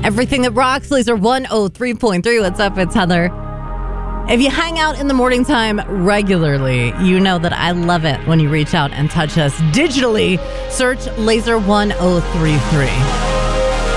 Everything that rocks, Laser 103.3. What's up? It's Heather. If you hang out in the morning time regularly, you know that I love it when you reach out and touch us digitally. Search Laser 1033.